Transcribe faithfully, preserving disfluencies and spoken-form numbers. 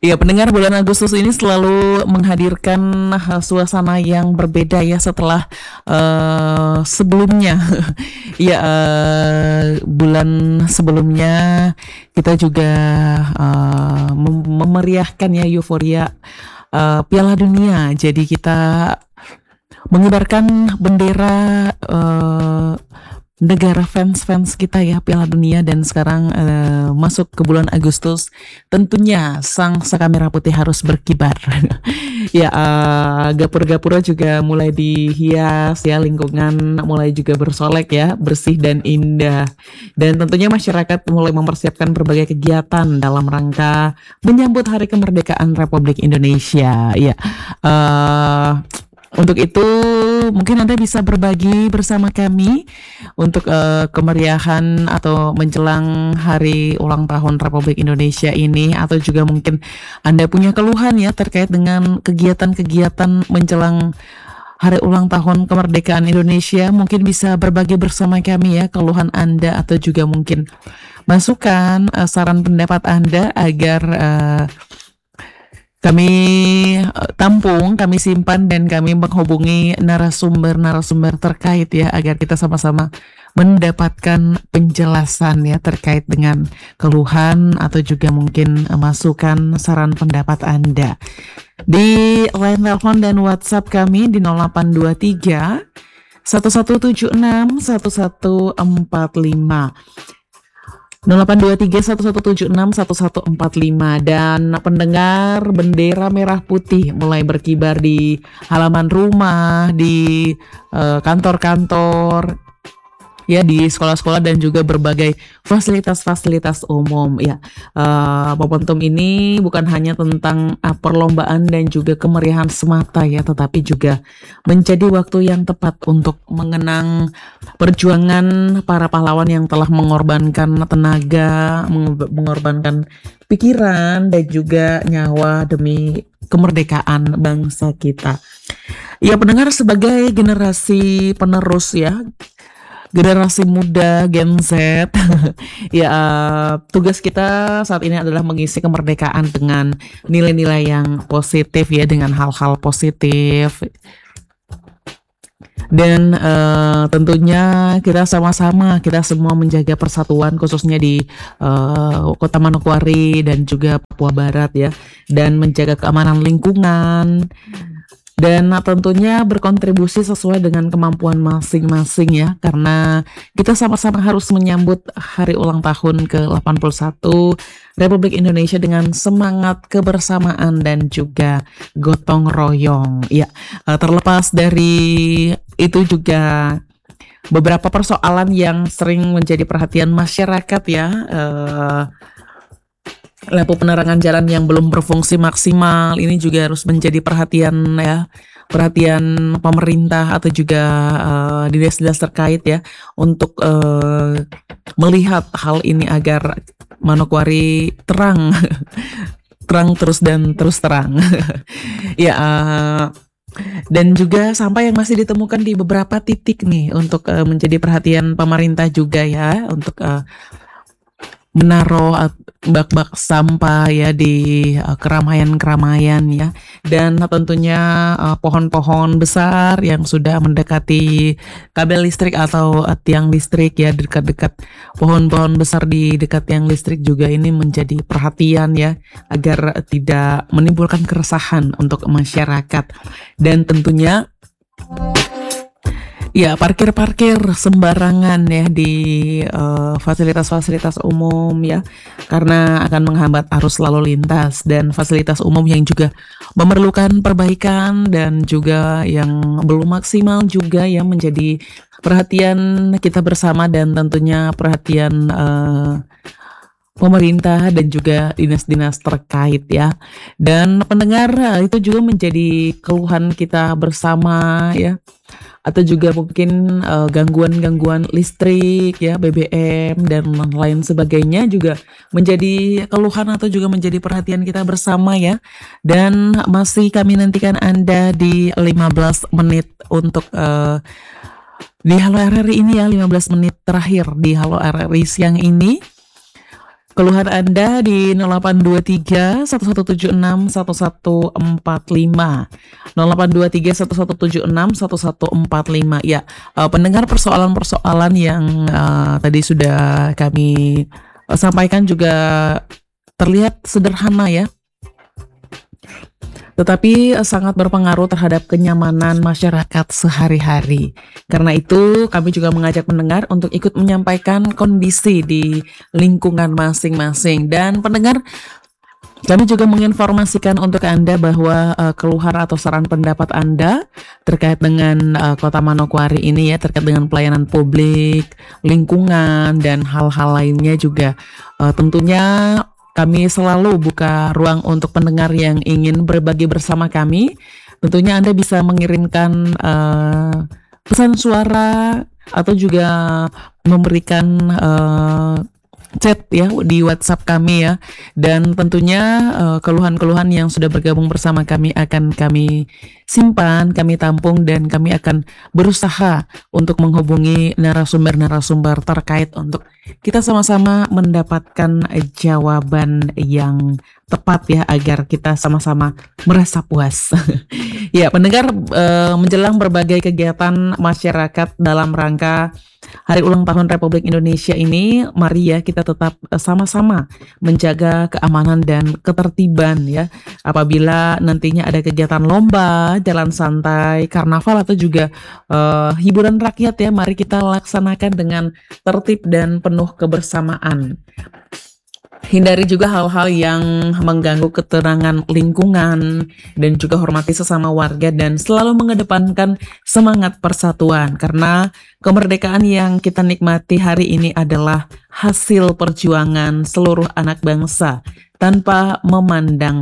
Ya, pendengar, bulan Agustus ini selalu menghadirkan uh, suasana yang berbeda ya setelah uh, sebelumnya. Ya, uh, bulan sebelumnya kita juga uh, mem- memeriahkan ya euforia uh, Piala Dunia. Jadi kita mengibarkan bendera uh, negara fans-fans kita ya Piala Dunia, dan sekarang uh, masuk ke bulan Agustus, tentunya sang saka merah putih harus berkibar. Ya, uh, gapura-gapura juga mulai dihias ya, lingkungan mulai juga bersolek ya, bersih dan indah. Dan tentunya masyarakat mulai mempersiapkan berbagai kegiatan dalam rangka menyambut Hari Kemerdekaan Republik Indonesia. Ya, uh, untuk itu mungkin Anda bisa berbagi bersama kami untuk uh, kemeriahan atau menjelang hari ulang tahun Republik Indonesia ini, atau juga mungkin Anda punya keluhan ya terkait dengan kegiatan-kegiatan menjelang hari ulang tahun kemerdekaan Indonesia. Mungkin bisa berbagi bersama kami ya keluhan Anda, atau juga mungkin masukan, uh, saran pendapat Anda agar uh, kami uh, tampung, kami simpan, dan kami menghubungi narasumber-narasumber terkait ya, agar kita sama-sama mendapatkan penjelasan ya terkait dengan keluhan atau juga mungkin uh, masukan, saran pendapat Anda. Di line telepon dan WhatsApp kami di nol delapan dua tiga satu satu tujuh enam satu satu empat lima. nol delapan dua tiga satu satu tujuh enam satu satu empat lima. Dan pendengar, bendera merah putih mulai berkibar di halaman rumah, di uh, kantor-kantor ya, di sekolah-sekolah dan juga berbagai fasilitas-fasilitas umum ya. Uh, momentum ini bukan hanya tentang uh, perlombaan dan juga kemeriahan semata ya, tetapi juga menjadi waktu yang tepat untuk mengenang perjuangan para pahlawan yang telah mengorbankan tenaga, mengorbankan pikiran dan juga nyawa demi kemerdekaan bangsa kita. Ya, pendengar, sebagai generasi penerus ya, generasi muda Gen Z, ya, uh, tugas kita saat ini adalah mengisi kemerdekaan dengan nilai-nilai yang positif ya, dengan hal-hal positif. Dan uh, tentunya kita sama-sama, kita semua menjaga persatuan, khususnya di uh, Kota Manokwari dan juga Papua Barat ya, dan menjaga keamanan lingkungan. Dan tentunya berkontribusi sesuai dengan kemampuan masing-masing ya, karena kita sama-sama harus menyambut hari ulang tahun ke delapan puluh satu Republik Indonesia dengan semangat kebersamaan dan juga gotong royong ya. Terlepas dari itu juga beberapa persoalan yang sering menjadi perhatian masyarakat ya, eh, lampu penerangan jalan yang belum berfungsi maksimal ini juga harus menjadi perhatian ya, perhatian pemerintah atau juga uh, dinas-dinas terkait ya, untuk uh, melihat hal ini agar Manokwari terang terang terus dan terus terang. Ya, uh, dan juga sampah yang masih ditemukan di beberapa titik nih untuk uh, menjadi perhatian pemerintah juga ya, untuk uh, menaruh uh, bak-bak sampah ya di uh, keramaian-keramaian ya, dan tentunya uh, pohon-pohon besar yang sudah mendekati kabel listrik atau uh, tiang listrik ya, dekat-dekat pohon-pohon besar di dekat tiang listrik juga ini menjadi perhatian ya, agar uh, tidak menimbulkan keresahan untuk masyarakat. Dan tentunya ya, parkir-parkir sembarangan ya di uh, fasilitas-fasilitas umum ya, karena akan menghambat arus lalu lintas, dan fasilitas umum yang juga memerlukan perbaikan dan juga yang belum maksimal juga ya, menjadi perhatian kita bersama dan tentunya perhatian uh, pemerintah dan juga dinas-dinas terkait ya. Dan pendengar, itu juga menjadi keluhan kita bersama ya, atau juga mungkin uh, gangguan-gangguan listrik ya, B B M dan lain sebagainya juga menjadi keluhan atau juga menjadi perhatian kita bersama ya. Dan masih kami nantikan Anda di lima belas menit untuk uh, di Halo R R I ini ya, lima belas menit terakhir di Halo R R I siang ini. Keluhan Anda di nol delapan dua tiga, satu satu tujuh enam, satu satu empat lima. nol delapan dua tiga, satu satu tujuh enam, satu satu empat lima. Ya, uh, pendengar, persoalan-persoalan yang uh, tadi sudah kami uh, sampaikan juga terlihat sederhana ya, tetapi eh, sangat berpengaruh terhadap kenyamanan masyarakat sehari-hari. Karena itu, kami juga mengajak pendengar untuk ikut menyampaikan kondisi di lingkungan masing-masing. Dan pendengar, kami juga menginformasikan untuk Anda bahwa uh, keluhan atau saran pendapat Anda terkait dengan uh, Kota Manokwari ini ya, terkait dengan pelayanan publik, lingkungan, dan hal-hal lainnya juga uh, tentunya kami selalu buka ruang untuk pendengar yang ingin berbagi bersama kami. Tentunya Anda bisa mengirimkan uh, pesan suara atau juga memberikan uh, chat ya di WhatsApp kami ya. Dan tentunya uh, keluhan-keluhan yang sudah bergabung bersama kami akan kami simpan, kami tampung, dan kami akan berusaha untuk menghubungi narasumber-narasumber terkait untuk kita sama-sama mendapatkan jawaban yang tepat ya, agar kita sama-sama merasa puas. Ya, pendengar, uh, menjelang berbagai kegiatan masyarakat dalam rangka Hari Ulang Tahun Republik Indonesia ini, mari ya kita tetap uh, sama-sama menjaga keamanan dan ketertiban ya. Apabila nantinya ada kegiatan lomba, jalan santai, karnaval, atau juga uh, hiburan rakyat ya, mari kita laksanakan dengan tertib dan penuh kebersamaan. Hindari juga hal-hal yang mengganggu ketenangan lingkungan, dan juga hormati sesama warga dan selalu mengedepankan semangat persatuan, karena kemerdekaan yang kita nikmati hari ini adalah hasil perjuangan seluruh anak bangsa tanpa memandang